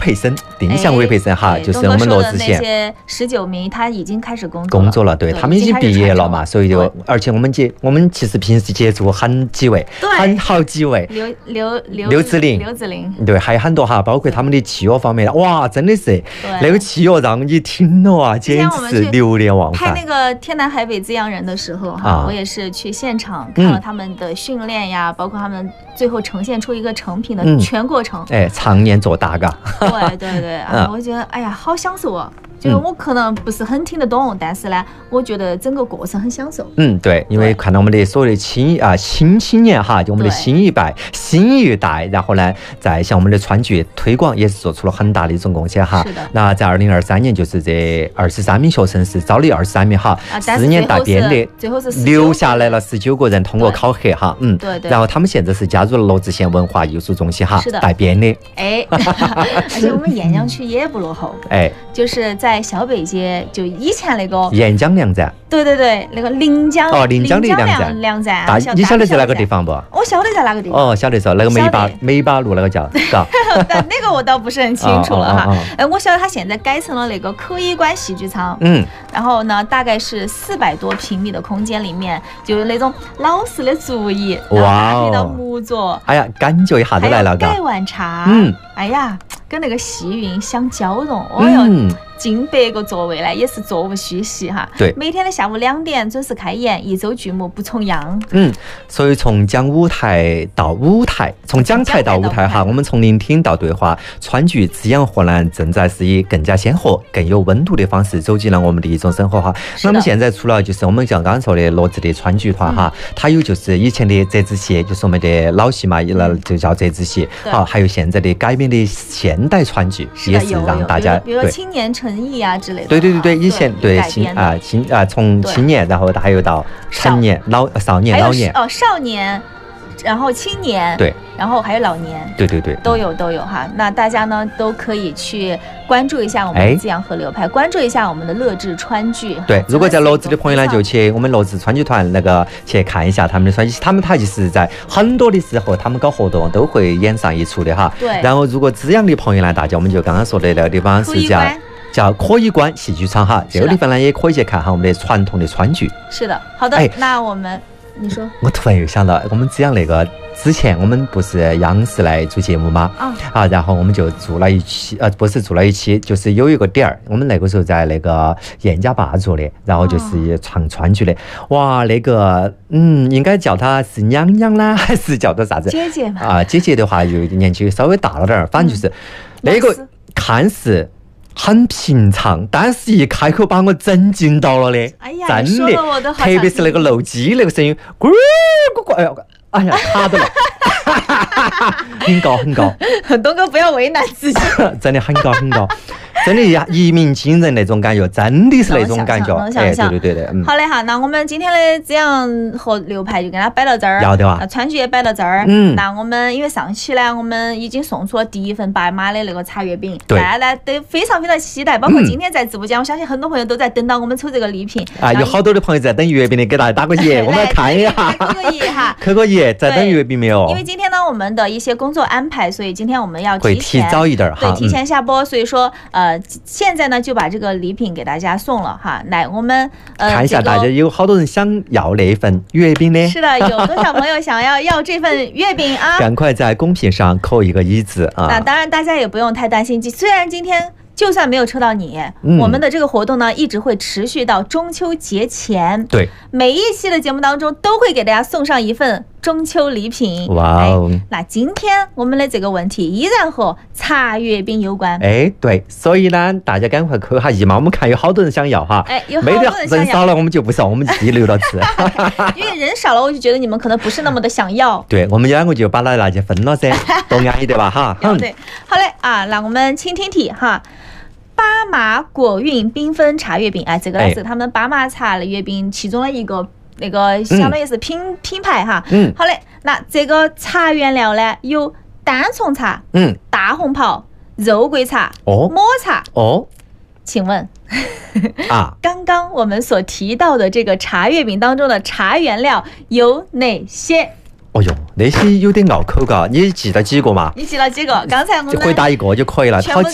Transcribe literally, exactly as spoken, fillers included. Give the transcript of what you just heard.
培生，定向委培生哈，就是我们罗子县那些十九名他已经开始工作工作了，对他们已经毕业了嘛，所以就而且我们接我们其实平时接触很几位，很好几位， 刘刘刘刘子霖， 刘子霖， 对，还有很多哈，包括他们的器乐方面，哇，真的是那个器乐让你听了啊，简直是流连忘返。 拍那个天南海北滋养人的时候哈，我也是去现场看了他们的训练呀，包括他们最后呈现出一个成品的全过程， 哎，常年做大嘎。 对对对啊，我觉得哎呀，好享受啊。就是我可能不是很听得懂，但是呢，我觉得整个过程很享受。 嗯，对，因为看到我们的所谓的青啊新青年哈，就我们的新一代、新一代，然后呢，在向我们的川剧推广也是做出了很大的一种贡献哈。 是的。 那在二零二三年，就是这二十三名学生是招了二十三名哈，四年大编的， 最后是留下来了十九个人通过考核哈，嗯， 对对。 然后他们现在是加入了罗子县文化艺术中心哈， 是的， 带编的。 哎，而且我们雁阳区也不落后， 哎， 就是在小北街。就以前那个沿江粮站， 对对对，那个临江哦，临江的粮站， 粮站， 大你晓得在哪个地方不？ 我晓得在哪个地方。 哦，晓得说那个梅巴梅巴路那个叫，嘎。 但那个我倒不是很清楚了哈。哎，我晓得他现在改成了那个科艺馆戏剧场，嗯，然后呢，大概是四百多平米的空间里面，就是那种老式的竹椅，哇，配到木桌， 哎呀，感觉一下都来了， 盖碗茶，嗯，哎呀，跟那个戏韵相交融，哦哟。近百个座位呢，也是座无虚席哈。 对， 每天的下午两点准时开演，一周剧目不重样。 嗯，所以从讲舞台到舞台，从讲台到舞台哈，我们从聆听到对话，川剧滋养河南正在是以更加鲜活、更有温度的方式走进了我们的一种生活哈。那么现在除了就是我们像刚刚说的罗子的川剧团哈，嗯、它有就是以前的折子戏，就是我们的老戏嘛，那就叫折子戏。好，还有现在的改编的现代川剧，也是让大家比如说青年成艺啊之类的。 对对对对，以前对青啊青啊从青年，然后还有到成年、老少年、老年哦少年，然后青年， 对， 然后还有老年， 对对对， 都有都有哈。那大家呢都可以去关注一下我们的滋养河流派，关注一下我们的乐智川剧。 对，如果在罗子的朋友呢，就去我们罗子川剧团那个去看一下他们的川剧，他们他就是在很多的时候，他们搞活动都会演上一出的哈。 对。 然后如果滋养的朋友呢，大家我们就刚刚说的那个地方是叫。叫科艺馆戏剧场哈，这个地方呢也可以去看哈我们的传统的川剧。 是的，好的，哎、那我们你说， 我突然又想到，我们滋养那个之前我们不是央视来做节目吗？啊，啊，然后我们就做了一期，呃，不是做了一期，就是有一个点儿，我们那个时候在那个燕家坝做的，然后就是唱川剧的，哇，那个，嗯，应该叫她是娘娘啦，还是叫她啥子？ 姐姐嘛。 啊，姐姐的话就年纪稍微大了点儿，反正就是、嗯、那个看似。很平常，但是一开口把我震惊到了的， 哎呀， 真的，特别是那个漏鸡那个声音，咕咕咕，哎呀，哎呀，卡到了，很高很高。 东哥不要为难自己， 真的很高很高。真的呀，一鸣惊人那种感觉，真的是那种感觉。哎，对对对对，嗯。 好嘞哈，那我们今天的滋养和流派就跟他摆到这儿。 要的哇。 川剧也摆到这儿。嗯。那我们因为上期呢，我们已经送出了第一份白马的那个茶月饼，大家呢都非常非常期待。包括今天在直播间，我相信很多朋友都在等到我们抽这个礼品。 啊，有好多的朋友在等月饼的，给大家打个耶，我们来看一下。 扣个耶哈。 扣个耶，在等月饼没有？ 因为今天呢，我们的一些工作安排，所以今天我们要会提早一点哈。 对，提前下播，所以说呃，现在呢。就把这个礼品给大家送了哈，来我们呃看一下，大家有好多人想要那份月饼呢。 是的，有多少朋友想要要这份月饼啊？ 赶快在公屏上扣一个一字啊！ 那当然，大家也不用太担心，虽然今天。就算没有抽到你、嗯，我们的这个活动呢，一直会持续到中秋节前。 对， 每一期的节目当中都会给大家送上一份中秋礼品。 哇哦、哎！ 那今天我们的这个问题依然和茶月饼有关。 哎，对，所以呢，大家赶快扣哈一嘛，我们看有好多人想要哈。 哎，有好多人想要。 人少了我们就不送，我们自己留到吃。 因为人少了，我就觉得你们可能不是那么的想要。 对，我们两个就把它拿去分了噻，多安逸对吧？哈。 嗯，对。好嘞啊，那我们请听题哈。巴马果韵缤纷茶月饼，哎，这个呢是他们巴马茶的月饼其中的一个那个相当于是品、嗯、品牌哈。嗯，好嘞，那这个茶原料呢有单丛茶、嗯，大红袍、肉桂茶、哦，抹茶哦。请问啊，刚刚我们所提到的这个茶月饼当中的茶原料有哪些？ 哦哟，那些有点拗口嘎，你记得几个嘛？ 你记了几个？刚才我们回答一个就可以了。